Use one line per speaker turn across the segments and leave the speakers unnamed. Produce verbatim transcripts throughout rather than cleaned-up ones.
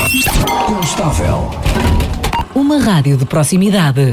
Condestável.
Uma rádio de proximidade.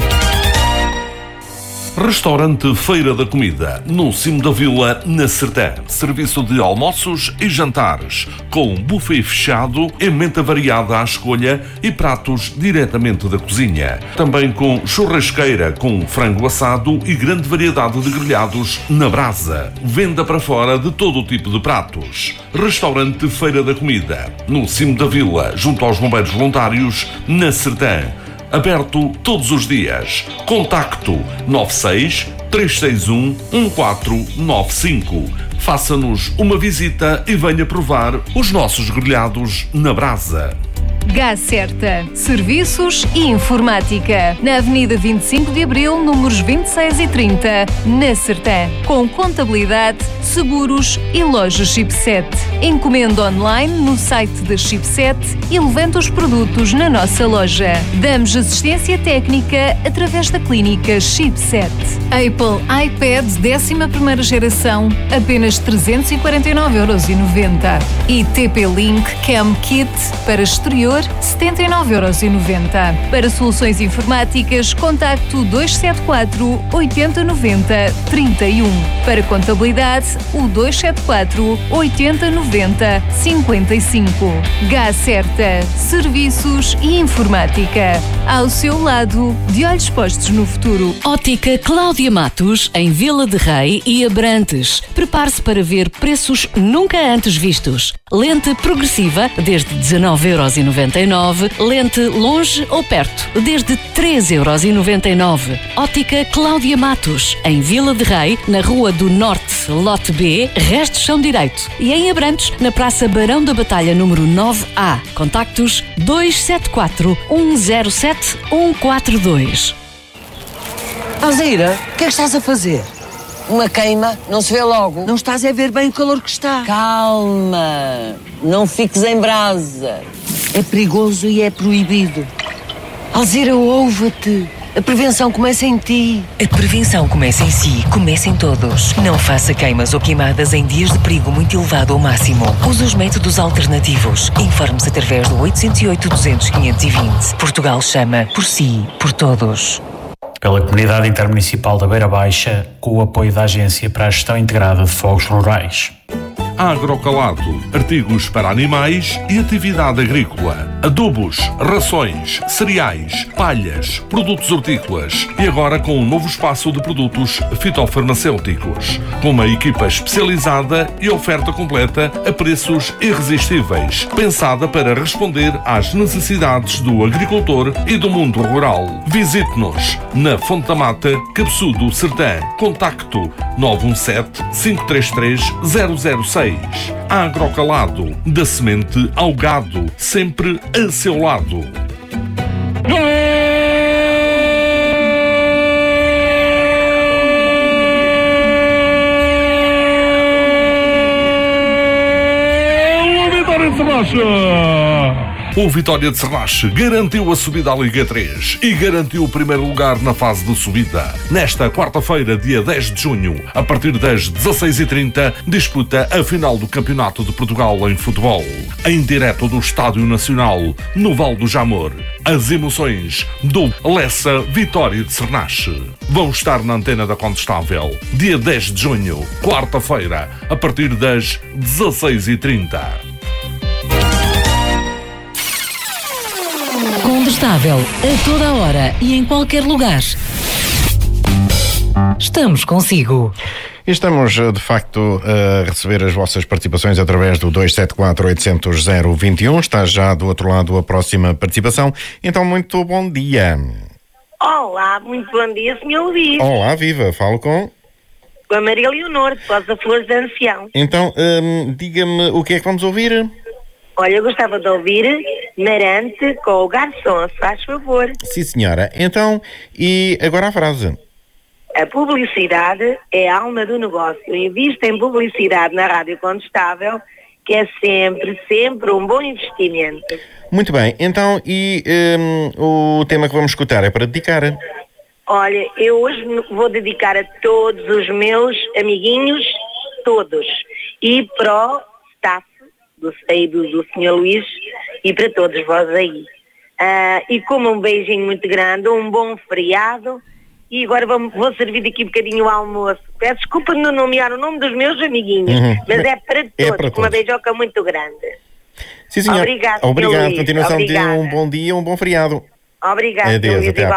Restaurante Feira da Comida, no cimo da vila, na Sertã. Serviço de almoços e jantares, com buffet fechado, emenda variada à escolha e pratos diretamente da cozinha. Também com churrasqueira, com frango assado e grande variedade de grelhados na brasa. Venda para fora de todo o tipo de pratos. Restaurante Feira da Comida, no cimo da vila, junto aos bombeiros voluntários, na Sertã. Aberto todos os dias. Contacto nove seis, três seis um, um quatro nove cinco. Faça-nos uma visita e venha provar os nossos grelhados na brasa.
Gacerta, Serviços e Informática, na Avenida vinte e cinco de Abril, números vinte e seis e trinta, na Sertã, com contabilidade, seguros e loja Chipset. Encomenda online no site da Chipset e levanta os produtos na nossa loja. Damos assistência técnica através da clínica Chipset. Apple iPad décima primeira geração, apenas trezentos e quarenta e nove euros e noventa. E T P-Link Cam Kit para exterior, setenta e nove euros e noventa. Para soluções informáticas, contacto dois sete quatro, oito zero nove zero, três um. Para contabilidade, o dois sete quatro, oito zero nove zero, cinco cinco. Gacerta, Serviços e Informática. Ao seu lado, de olhos postos no futuro.
Ótica Cláudia Matos, em Vila de Rei e Abrantes. Prepare-se para ver preços nunca antes vistos. Lente progressiva, desde dezanove euros e noventa e nove. Lente longe ou perto, desde treze euros e noventa e nove. Ótica Cláudia Matos, em Vila de Rei, na Rua do Norte, Lote B, Restos Chão Direito. E em Abrantes, na Praça Barão da Batalha, número nove A. Contactos dois sete quatro, um zero sete, um quatro dois.
Alzira, o que é que estás a fazer?
Uma queima, não se vê logo.
Não estás a ver bem o calor que está.
Calma, não fiques em brasa.
É perigoso e é proibido. Alzira, ouve-te. A prevenção começa em ti.
A prevenção começa em si, começa em todos. Não faça queimas ou queimadas em dias de perigo muito elevado ou máximo. Use os métodos alternativos. Informe-se através do oito zero oito, duzentos, quinhentos e vinte. Portugal chama por si, por todos.
Pela Comunidade Intermunicipal da Beira Baixa, com o apoio da Agência para a Gestão Integrada de Fogos Rurais.
Agrocalado, artigos para animais e atividade agrícola, adubos, rações, cereais, palhas, produtos hortícolas e agora com um novo espaço de produtos fitofarmacêuticos, com uma equipa especializada e oferta completa a preços irresistíveis, pensada para responder às necessidades do agricultor e do mundo rural. Visite-nos na Fonte da Mata, Cabeçudo, Sertã. Contacto nove um sete, cinco três três, zero zero seis. Agrocalado, da semente ao gado, sempre a seu lado.
Vitória de Serracha!
O Vitória de Serracha garantiu a subida à Liga três e garantiu o primeiro lugar na fase de subida. Nesta quarta-feira, dia dez de junho, a partir das dezasseis e trinta, disputa a final do Campeonato de Portugal em futebol. Em direto do Estádio Nacional, no Val do Jamor. As emoções do Lessa Vitória de Serracha vão estar na antena da Condestável, dia dez de junho, quarta-feira, a partir das dezasseis e trinta.
Condestável, a toda hora e em qualquer lugar. Estamos consigo.
Estamos, de facto, a receber as vossas participações através do dois sete quatro, oito zero zero, zero dois um. Está já do outro lado a próxima participação. Então, muito bom dia.
Olá, muito bom dia, senhor Luís.
Olá, viva. Falo com...
Com a Maria Leonor, de Poça Flores de Ancião.
Então, hum, diga-me o que é que vamos ouvir?
Olha, eu gostava de ouvir Marante com o garçom, se faz favor.
Sim, senhora. Então, e agora a frase.
A publicidade é a alma do negócio. Invista em publicidade na Rádio Condestável, que é sempre, sempre um bom investimento.
Muito bem. Então, e hum, o tema que vamos escutar é para dedicar?
Olha, eu hoje vou dedicar a todos os meus amiguinhos, todos. E para o staff do, do, do senhor Luís e para todos vós aí. Uh, e como um beijinho muito grande, um bom feriado. E agora vou, vou servir daqui um bocadinho o almoço. Peço desculpa de não nomear o nome dos meus amiguinhos, uhum. mas é para todos, é para todos. Uma beijoca muito grande.
Sim, senhor.
Obrigado.
Obrigado. Continuação
Obrigada.
de um bom dia, um bom feriado.
Obrigado.
Adeus, até à